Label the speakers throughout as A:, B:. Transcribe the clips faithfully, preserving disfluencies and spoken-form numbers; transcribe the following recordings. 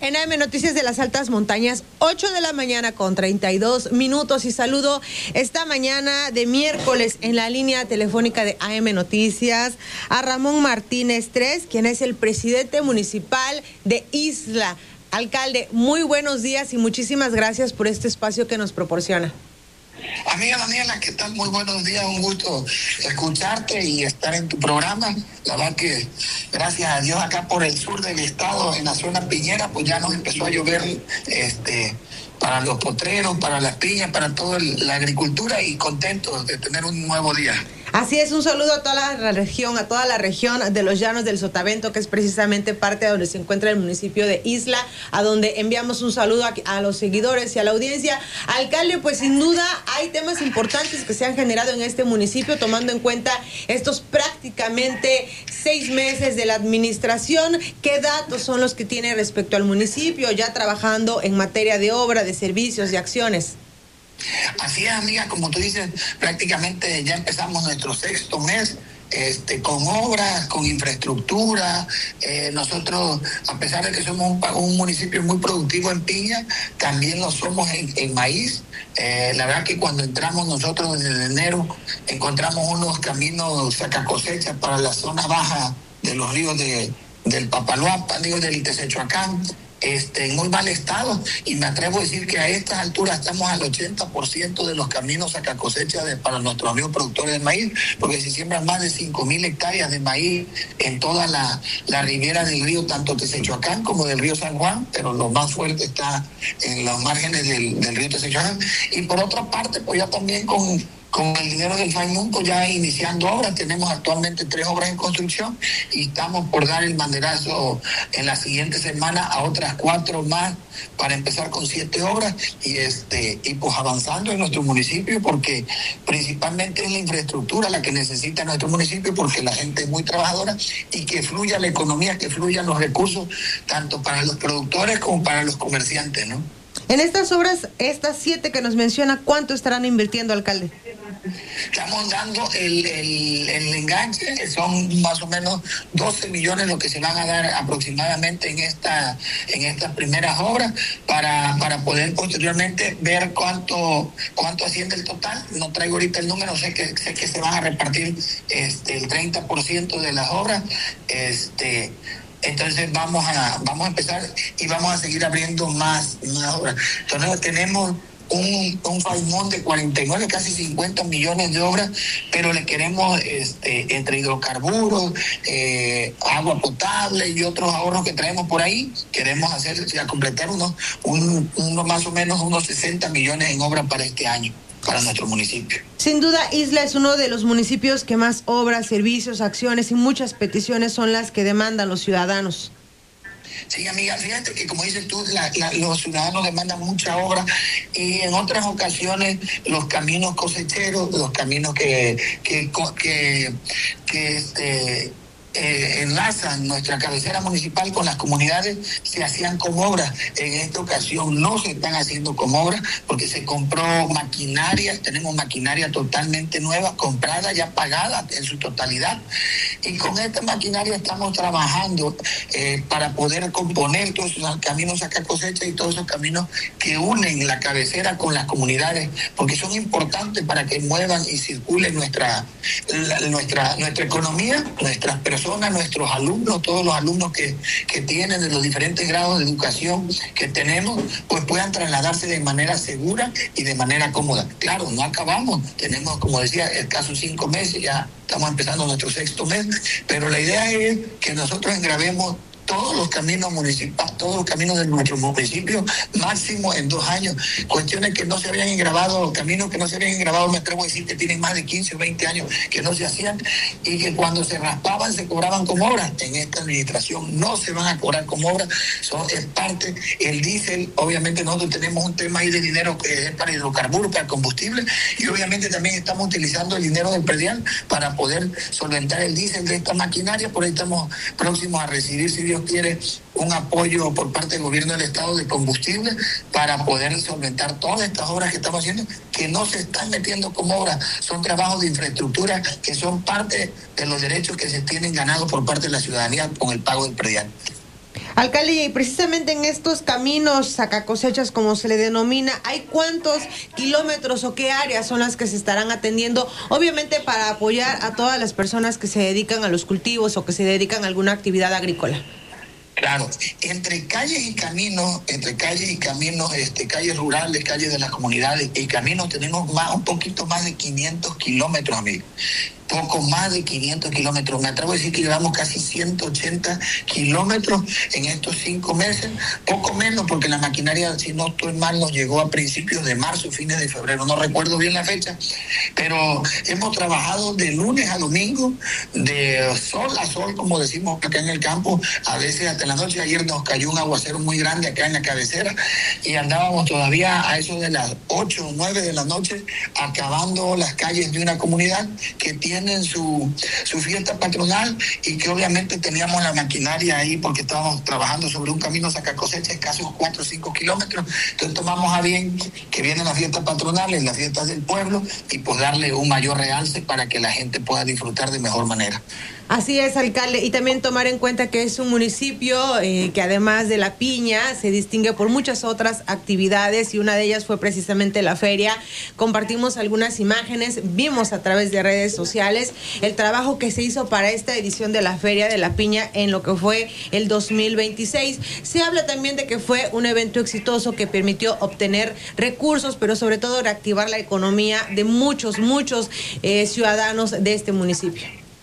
A: en A M Noticias de las Altas Montañas, ocho de la mañana con treinta y dos minutos. Y saludo esta mañana de miércoles en la línea telefónica de A M Noticias a Ramón Martínez tres, quien es el presidente municipal de Isla. Alcalde, muy buenos días y muchísimas gracias por este espacio que nos proporciona.
B: Amiga Daniela, ¿qué tal? Muy buenos días, un gusto escucharte y estar en tu programa. La verdad que gracias a Dios acá por el sur del estado, en la zona piñera, pues ya nos empezó a llover este para los potreros, para las piñas, para toda la agricultura, y contentos de tener un nuevo día.
A: Así es, un saludo a toda la región, a toda la región de los Llanos del Sotavento, que es precisamente parte de donde se encuentra el municipio de Isla, a donde enviamos un saludo a, a los seguidores y a la audiencia. Alcalde, pues sin duda hay temas importantes que se han generado en este municipio, tomando en cuenta estos prácticamente seis meses de la administración. ¿Qué datos son los que tiene respecto al municipio, ya trabajando en materia de obra, de servicios, de acciones?
B: Así es, amiga, como tú dices, prácticamente ya empezamos nuestro sexto mes este, con obras, con infraestructura. Eh, nosotros, a pesar de que somos un, un municipio muy productivo en piña, también lo somos en, en maíz. Eh, la verdad que cuando entramos nosotros en enero, encontramos unos caminos sacacosechas para la zona baja de los ríos de, del Papaloapa, digo, del Itesechuacán, Este, en muy mal estado, y me atrevo a decir que a estas alturas estamos al ochenta por ciento de los caminos saca cosecha de, para nuestros amigos productores de maíz, porque se siembran más de cinco mil hectáreas de maíz en toda la, la ribera del río, tanto Tesechuacán como del río San Juan, pero lo más fuerte está en los márgenes del, del río Tesechuacán. Y por otra parte, pues ya también con Con el dinero del FAIMUNCO ya iniciando obras. Tenemos actualmente tres obras en construcción y estamos por dar el banderazo en la siguiente semana a otras cuatro más para empezar con siete obras y este y pues avanzando en nuestro municipio, porque principalmente es la infraestructura la que necesita nuestro municipio, porque la gente es muy trabajadora, y que fluya la economía, que fluyan los recursos tanto para los productores como para los comerciantes, ¿no?
A: En estas obras, estas siete que nos menciona, ¿cuánto estarán invirtiendo, alcalde?
B: Estamos dando el, el, el enganche, que son más o menos doce millones lo que se van a dar aproximadamente en esta en estas primeras obras, para, para poder posteriormente ver cuánto cuánto asciende el total. No traigo ahorita el número, sé que sé que se van a repartir este el treinta por ciento de las obras. Este Entonces vamos a vamos a empezar y vamos a seguir abriendo más, más obras. Entonces tenemos un, un FAIMON de cuarenta y nueve, casi cincuenta millones de obras, pero le queremos este, entre hidrocarburos, eh, agua potable y otros ahorros que traemos por ahí, queremos hacer, o sea, completar unos, un, uno, más o menos unos sesenta millones en obras para este año, para nuestro municipio.
A: Sin duda, Isla es uno de los municipios que más obras, servicios, acciones y muchas peticiones son las que demandan los ciudadanos.
B: Sí, amiga, fíjate que como dices tú, la, la, los ciudadanos demandan mucha obra, y en otras ocasiones los caminos cosecheros, los caminos que que que, que este Eh, enlazan nuestra cabecera municipal con las comunidades, se hacían con obras. En esta ocasión no se están haciendo con obras porque se compró maquinaria, tenemos maquinaria totalmente nueva, comprada, ya pagada en su totalidad, y con esta maquinaria estamos trabajando eh, para poder componer todos esos caminos saca cosecha y todos esos caminos que unen la cabecera con las comunidades, porque son importantes para que muevan y circule nuestra, la, nuestra, nuestra economía, nuestras personas, nuestros alumnos, todos los alumnos que, que tienen de los diferentes grados de educación que tenemos, pues puedan trasladarse de manera segura y de manera cómoda. Claro, no acabamos, tenemos, como decía, escasos cinco meses, ya estamos empezando nuestro sexto mes, pero la idea es que nosotros engravemos todos los caminos municipales, todos los caminos de nuestro municipio, máximo en dos años. Cuestiones que no se habían engravado, caminos que no se habían engravado, me atrevo a decir que tienen más de quince o veinte años que no se hacían, y que cuando se raspaban se cobraban como obras. En esta administración no se van a cobrar como obras, son, es parte, el diésel, obviamente nosotros tenemos un tema ahí de dinero que es para hidrocarburos, para combustible, y obviamente también estamos utilizando el dinero del predial para poder solventar el diésel de esta maquinaria. Por ahí estamos próximos a recibir, si Dios quiere, un apoyo por parte del gobierno del estado de combustible para poder solventar todas estas obras que estamos haciendo, que no se están metiendo como obras, son trabajos de infraestructura que son parte de los derechos que se tienen ganados por parte de la ciudadanía con el pago del predial.
A: Alcalde, y precisamente en estos caminos sacacosechas, como se le denomina, ¿hay cuántos kilómetros o qué áreas son las que se estarán atendiendo? Obviamente para apoyar a todas las personas que se dedican a los cultivos o que se dedican a alguna actividad agrícola.
B: Claro, entre calles y caminos, entre calles y caminos, este, calles rurales, calles de las comunidades y caminos tenemos más, un poquito más de quinientos kilómetros, amigos. Poco más de quinientos kilómetros. Me atrevo a decir que llevamos casi ciento ochenta kilómetros en estos cinco meses. Poco menos porque la maquinaria, si no estoy mal, nos llegó a principios de marzo, fines de febrero. No recuerdo bien la fecha, pero hemos trabajado de lunes a domingo, de sol a sol, como decimos acá en el campo, a veces hasta la noche. Ayer nos cayó un aguacero muy grande acá en la cabecera y andábamos todavía a eso de las ocho o nueve de la noche acabando las calles de una comunidad que tiene tienen su, su fiesta patronal y que obviamente teníamos la maquinaria ahí porque estábamos trabajando sobre un camino sacacosecha escasos cuatro o cinco kilómetros. Entonces tomamos a bien que vienen las fiestas patronales, las fiestas del pueblo, y pues darle un mayor realce para que la gente pueda disfrutar de mejor manera.
A: Así es, alcalde, y también tomar en cuenta que es un municipio eh, que además de la piña se distingue por muchas otras actividades y una de ellas fue precisamente la feria. Compartimos algunas imágenes, vimos a través de redes sociales el trabajo que se hizo para esta edición de la Feria de la Piña en lo que fue el dos mil veintiséis. Se habla también de que fue un evento exitoso que permitió obtener recursos, pero sobre todo reactivar la economía de muchos, muchos eh, ciudadanos de este municipio.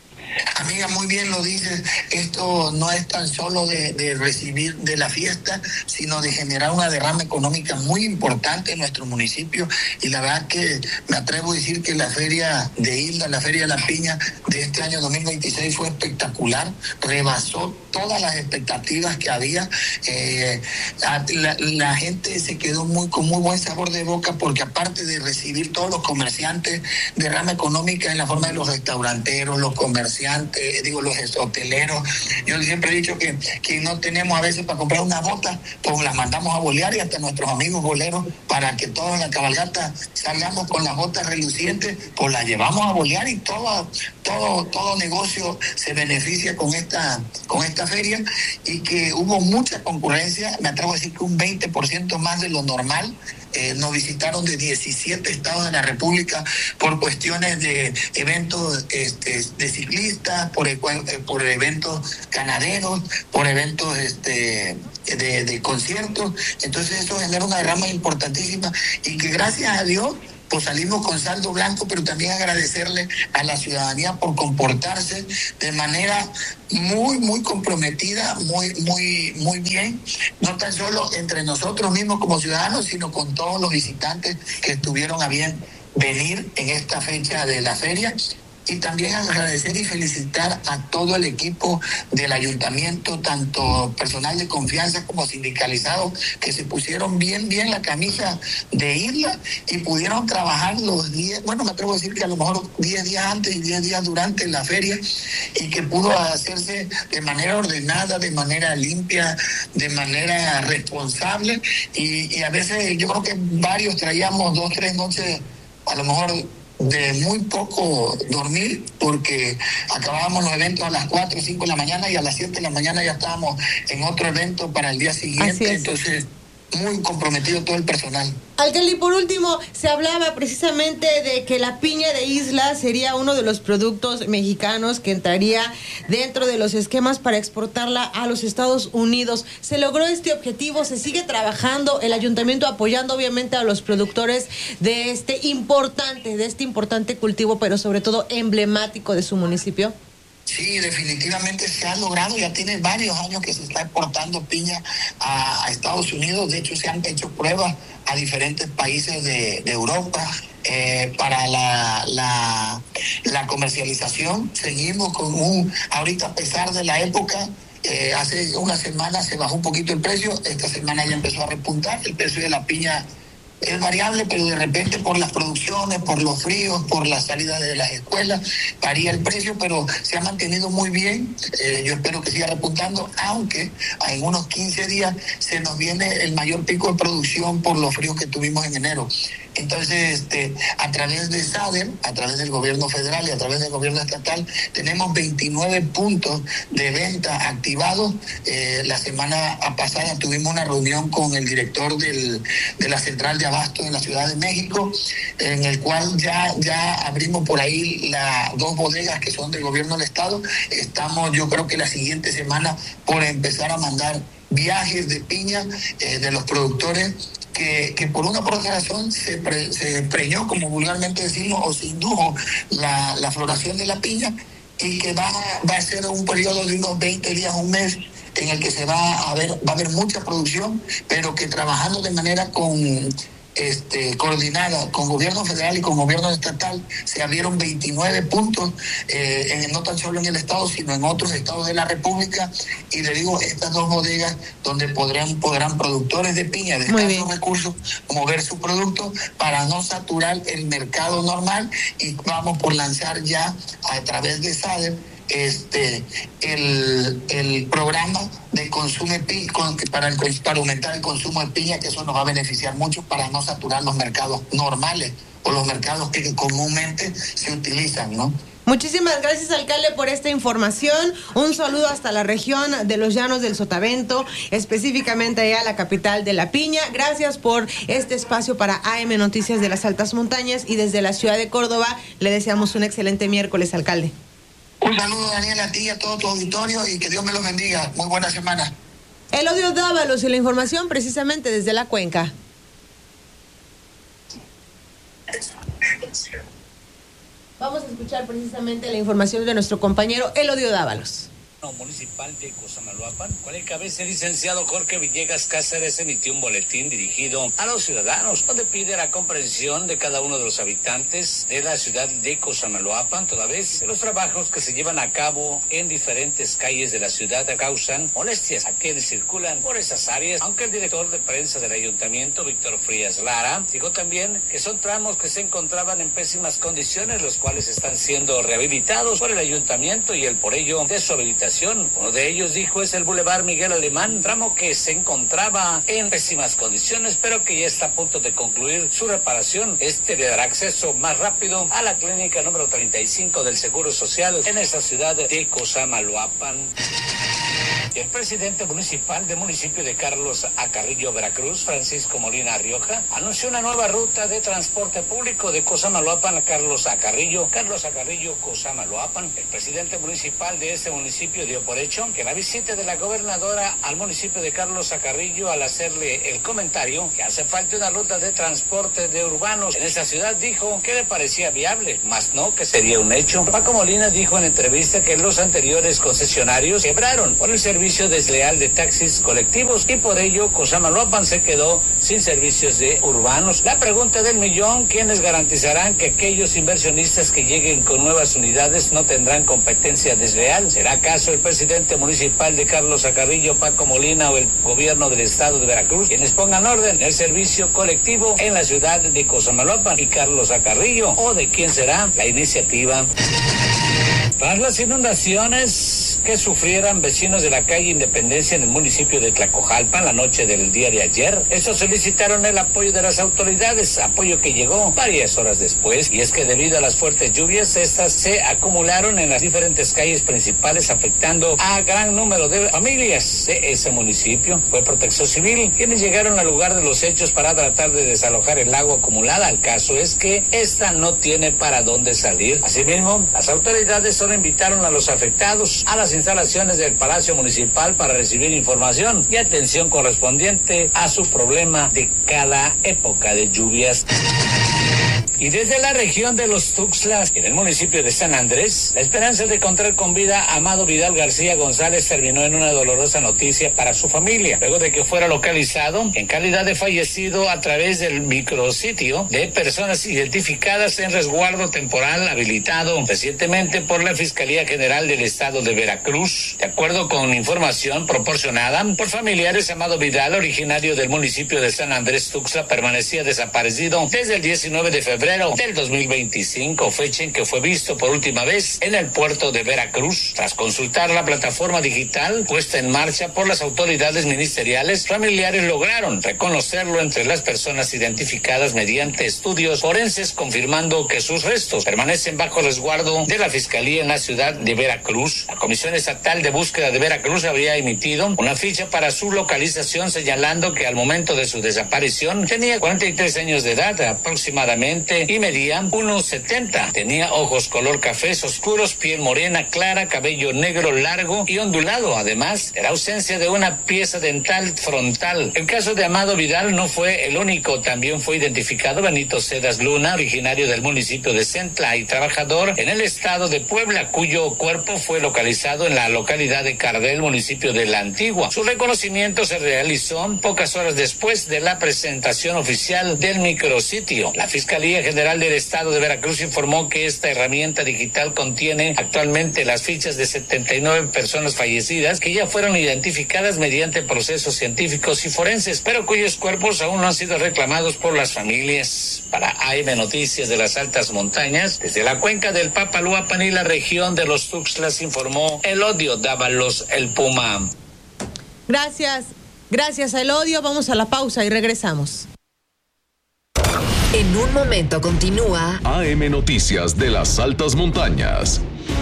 B: Amiga, muy bien lo dices, esto no es tan solo de, de recibir de la fiesta, sino de generar una derrama económica muy importante en nuestro municipio, y la verdad que me atrevo a decir que la feria de Isla, la feria de la Piña de este año dos mil veintiséis fue espectacular, rebasó todas las expectativas que había. Eh, la, la gente se quedó muy con muy buen sabor de boca porque aparte de recibir todos los comerciantes, derrama económica en la forma de los restauranteros, los comerciantes, digo, los hoteleros. Yo siempre he dicho que, que no tenemos a veces para comprar una bota, pues las mandamos a bolear, y hasta nuestros amigos boleros, para que toda la cabalgata salgamos con las botas relucientes, pues las llevamos a bolear, y todo, todo, todo negocio se beneficia con esta, con esta feria, y que hubo mucha concurrencia, me atrevo a decir que un veinte por ciento más de lo normal. Eh, nos visitaron de diecisiete estados de la República por cuestiones de eventos este, de ciclistas, por, por eventos ganaderos, por eventos este, de, de conciertos. Entonces eso genera una derrama importantísima, y que gracias a Dios pues salimos con saldo blanco, pero también agradecerle a la ciudadanía por comportarse de manera muy, muy comprometida, muy, muy, muy bien, no tan solo entre nosotros mismos como ciudadanos, sino con todos los visitantes que estuvieron a bien venir en esta fecha de la feria. Y también agradecer y felicitar a todo el equipo del ayuntamiento, tanto personal de confianza como sindicalizado, que se pusieron bien, bien la camisa de Isla y pudieron trabajar los diez, bueno, me atrevo a decir que a lo mejor diez días antes y diez días durante la feria, y que pudo hacerse de manera ordenada, de manera limpia, de manera responsable. Y, y a veces yo creo que varios traíamos dos, tres noches, a lo mejor de muy poco dormir, porque acabábamos los eventos a las cuatro o cinco de la mañana, y a las siete de la mañana ya estábamos en otro evento para el día siguiente. Entonces muy comprometido todo el personal.
A: Alcalde, y por último, se hablaba precisamente de que la piña de Isla sería uno de los productos mexicanos que entraría dentro de los esquemas para exportarla a los Estados Unidos. ¿Se logró este objetivo? ¿Se sigue trabajando? El ayuntamiento apoyando obviamente a los productores de este importante, de este importante cultivo, pero sobre todo emblemático de su municipio.
B: Sí, definitivamente se ha logrado. Ya tiene varios años que se está exportando piña a, a Estados Unidos. De hecho, se han hecho pruebas a diferentes países de, de Europa eh, para la, la, la comercialización. Seguimos con un, ahorita a pesar de la época, eh, hace una semana se bajó un poquito el precio. Esta semana ya empezó a repuntar. El precio de la piña es variable, pero de repente por las producciones, por los fríos, por la salida de las escuelas, varía el precio, pero se ha mantenido muy bien. Eh, yo espero que siga repuntando, aunque en unos quince días se nos viene el mayor pico de producción por los fríos que tuvimos en enero. Entonces, este, a través de SADER, a través del gobierno federal y a través del gobierno estatal, tenemos veintinueve puntos de venta activados. Eh, la semana pasada tuvimos una reunión con el director del, de la central de abasto en la Ciudad de México, en el cual ya, ya abrimos por ahí las dos bodegas que son del gobierno del estado. Estamos, yo creo que la siguiente semana, por empezar a mandar viajes de piña eh, de los productores que, que por una por otra razón se, pre, se preñó, como vulgarmente decimos, o se indujo la, la floración de la piña, y que va, va a ser un periodo de unos veinte días, un mes, en el que se va a ver, va a haber mucha producción, pero que trabajando de manera con Este, coordinada con gobierno federal y con gobierno estatal, se abrieron veintinueve puntos, eh, en, no tan solo en el estado, sino en otros estados de la República. Y le digo, estas dos bodegas donde podrán, podrán productores de piña de escasos recursos mover su producto para no saturar el mercado normal. Y vamos por lanzar ya a través de SADER este el, el programa de consumo de piña, para, el, para aumentar el consumo de piña, que eso nos va a beneficiar mucho para no saturar los mercados normales o los mercados que comúnmente se utilizan, ¿no?
A: Muchísimas gracias, alcalde, por esta información. Un saludo hasta la región de los Llanos del Sotavento, específicamente allá a la capital de la piña. Gracias por este espacio para A M Noticias de las Altas Montañas, y desde la ciudad de Córdoba le deseamos un excelente miércoles, alcalde.
B: Un saludo, Daniel, a ti y a todo tu auditorio, y que Dios me los bendiga. Muy buena semana.
A: Elodio Dávalos y la información precisamente desde la cuenca. Vamos a escuchar precisamente la información de nuestro compañero Elodio Dávalos.
C: Municipal de Cosamaloapan, con el cabeza el licenciado Jorge Villegas Cáceres, emitió un boletín dirigido a los ciudadanos, donde pide la comprensión de cada uno de los habitantes de la ciudad de Cosamaloapan, toda vez que los trabajos que se llevan a cabo en diferentes calles de la ciudad causan molestias a quienes circulan por esas áreas, aunque el director de prensa del ayuntamiento, Víctor Frías Lara, dijo también que son tramos que se encontraban en pésimas condiciones, los cuales están siendo rehabilitados por el ayuntamiento, y el por ello de su habilitación. Uno de ellos, dijo, es el Boulevard Miguel Alemán, tramo que se encontraba en pésimas condiciones, pero que ya está a punto de concluir su reparación. Este le dará acceso más rápido a la clínica número treinta y cinco del Seguro Social en esa ciudad de Cosamaloapan. El presidente municipal del municipio de Carlos Acarrillo, Veracruz, Francisco Molina Rioja, anunció una nueva ruta de transporte público de Cosamaloapan a Carlos Acarrillo, Carlos Acarrillo, Cosamaloapan. El presidente municipal de ese municipio dio por hecho que la visita de la gobernadora al municipio de Carlos Acarrillo, al hacerle el comentario que hace falta una ruta de transporte de urbanos en esa ciudad, dijo que le parecía viable, más no que sería un hecho. Paco Molina dijo en entrevista que los anteriores concesionarios quebraron por el servicio desleal de taxis colectivos, y por ello Cosamaloapan se quedó sin servicios de urbanos. La pregunta del millón: ¿quiénes garantizarán que aquellos inversionistas que lleguen con nuevas unidades no tendrán competencia desleal? ¿Será acaso el presidente municipal de Carlos Acarrillo, Paco Molina, o el gobierno del estado de Veracruz quienes pongan orden en el servicio colectivo en la ciudad de Cosamaloapan y Carlos Acarrillo? ¿O de quién será la iniciativa? Tras las inundaciones que sufrieran vecinos de la calle Independencia en el municipio de Tlacojalpan la noche del día de ayer, estos solicitaron el apoyo de las autoridades, apoyo que llegó varias horas después, y es que debido a las fuertes lluvias, estas se acumularon en las diferentes calles principales, afectando a gran número de familias de ese municipio. Fue Protección Civil quienes llegaron al lugar de los hechos para tratar de desalojar el agua acumulada. El caso es que esta no tiene para dónde salir. Asimismo, las autoridades solo invitaron a los afectados a las instalaciones del Palacio Municipal para recibir información y atención correspondiente a su problema de cada época de lluvias. Y desde la región de los Tuxtlas, en el municipio de San Andrés, la esperanza de encontrar con vida a Amado Vidal García González terminó en una dolorosa noticia para su familia, luego de que fuera localizado en calidad de fallecido a través del micrositio de personas identificadas en resguardo temporal habilitado recientemente por la Fiscalía General del Estado de Veracruz. De acuerdo con información proporcionada por familiares, Amado Vidal, originario del municipio de San Andrés Tuxtla, permanecía desaparecido desde el diecinueve de febrero febrero del dos mil veinticinco, fecha en que fue visto por última vez en el puerto de Veracruz. Tras consultar la plataforma digital puesta en marcha por las autoridades ministeriales, familiares lograron reconocerlo entre las personas identificadas mediante estudios forenses, confirmando que sus restos permanecen bajo resguardo de la Fiscalía en la ciudad de Veracruz. La Comisión Estatal de Búsqueda de Veracruz había emitido una ficha para su localización, señalando que al momento de su desaparición tenía cuarenta y tres años de edad aproximadamente y medía uno setenta. Tenía ojos color cafés oscuros, piel morena clara, cabello negro largo y ondulado. Además, era ausencia de una pieza dental frontal. El caso de Amado Vidal no fue el único. También fue identificado Benito Cedas Luna, originario del municipio de Centla y trabajador en el estado de Puebla, cuyo cuerpo fue localizado en la localidad de Cardel, municipio de La Antigua. Su reconocimiento se realizó pocas horas después de la presentación oficial del micrositio. La Fiscalía General del Estado de Veracruz informó que esta herramienta digital contiene actualmente las fichas de setenta y nueve personas fallecidas que ya fueron identificadas mediante procesos científicos y forenses, pero cuyos cuerpos aún no han sido reclamados por las familias. Para A M Noticias de las Altas Montañas, desde la cuenca del Papaloapan y la región de los Tuxtlas, informó Elodio Dávalos, el Puma.
A: Gracias, gracias a Elodio. Vamos a la pausa y regresamos.
D: En un momento continúa
E: A M Noticias de las Altas Montañas.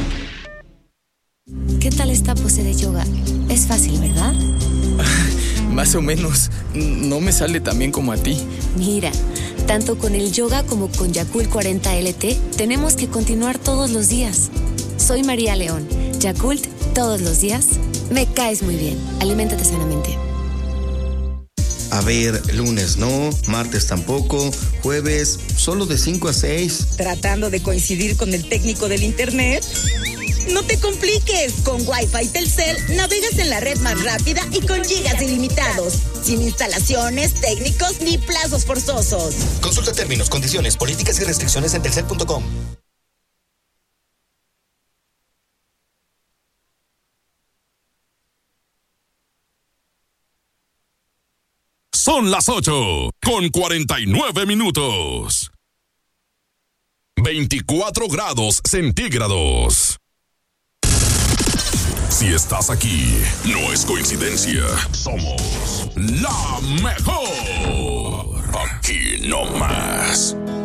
F: ¿Qué tal esta pose de yoga? Es fácil, ¿verdad?
G: Más o menos. No me sale tan bien como a ti.
F: Mira, tanto con el yoga como con Yakult cuarenta L T, tenemos que continuar todos los días. Soy María León. Yakult, todos los días. Me caes muy bien. Aliméntate sanamente.
H: A ver, lunes no, martes tampoco, jueves solo de cinco a seis.
I: ¿Tratando de coincidir con el técnico del internet? No te compliques, con Wi-Fi Telcel navegas en la red más rápida y con gigas ilimitados, sin instalaciones, técnicos ni plazos forzosos.
J: Consulta términos, condiciones, políticas y restricciones en telcel punto com.
E: Son las ocho con cuarenta y nueve minutos. veinticuatro grados centígrados. Si estás aquí, no es coincidencia. Somos la mejor. Aquí no más.